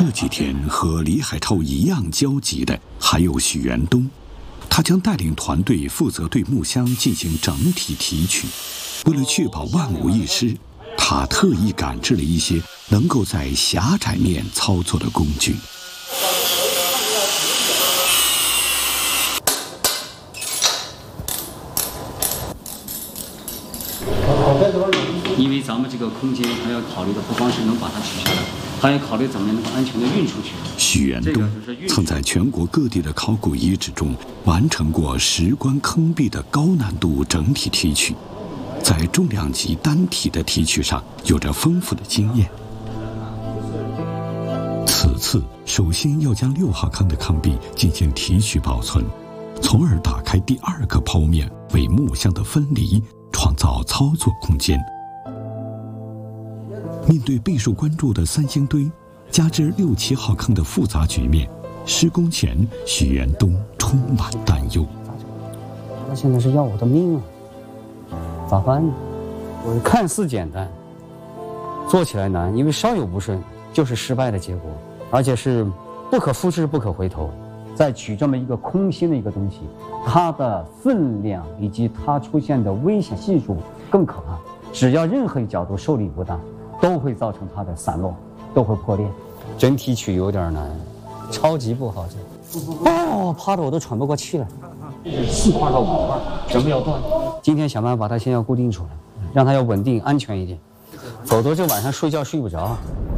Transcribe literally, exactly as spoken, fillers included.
这几天和李海超一样焦急的还有许元东，他将带领团队负责对木箱进行整体提取。为了确保万无一失，他特意赶制了一些能够在狭窄面操作的工具。 因为咱们这个空间还要考虑的不光是能把它取下来，还要考虑怎么样能够安全的运出去。 许元东曾在全国各地的考古遗址中完成过石棺坑壁的高难度整体提取，在重量级单体的提取上有着丰富的经验。此次首先要将六号坑的坑壁进行提取保存，从而打开第二个剖面，为木箱的分离创造操作空间。面对备受关注的三星堆，加之六七号坑的复杂局面，施工前许元东充满担忧。 他现在是要我的命啊！咋办呢？我看似简单，做起来难，因为稍有不慎就是失败的结果，而且是不可复制、不可回头。再取这么一个空心的一个东西，它的分量以及它出现的危险系数更可怕。只要任何一角度受力不当，都会造成它的散落，都会破裂。整体取有点难，超级不好整。哦，趴的我都喘不过气来。四块到五块，准备要断。今天想办法把它先要固定出来，让它要稳定、安全一点，否则这晚上睡觉睡不着。